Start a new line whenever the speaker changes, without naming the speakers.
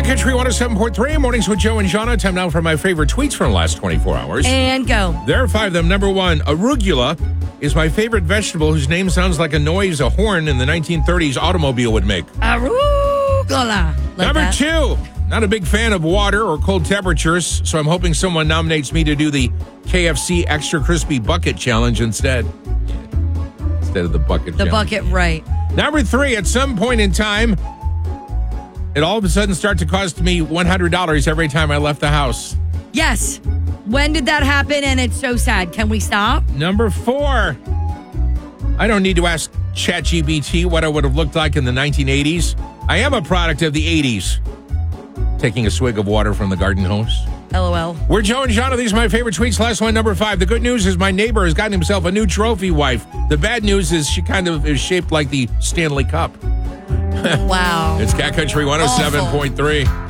Country 107.3, mornings with Joe and Jana. Time now for my favorite tweets from the last 24 hours.
And go.
There are 5 of them. Number 1, arugula is my favorite vegetable whose name sounds like a noise a horn in the 1930s automobile would make.
Arugula.
Number 2, not a big fan of water or cold temperatures, so I'm hoping someone nominates me to do the KFC Extra Crispy Bucket Challenge instead. Instead of the bucket challenge.
The bucket, right.
Number 3, at some point in time, it all of a sudden started to cost me $100 every time I left the house.
Yes. When did that happen? And it's so sad. Can we stop?
Number 4, I don't need to ask ChatGPT what I would have looked like in the 1980s. I am a product of the 80s. Taking a swig of water from the garden hose.
LOL.
We're Joe and Jana. These are my favorite tweets. Last one, number 5. The good news is my neighbor has gotten himself a new trophy wife. The bad news is she kind of is shaped like the Stanley Cup.
Wow.
It's Cat Country 107.3.